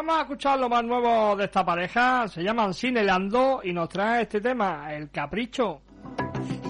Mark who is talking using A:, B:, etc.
A: vamos a escuchar lo más nuevo de esta pareja. Se llaman Cinelando y nos trae este tema, El Capricho.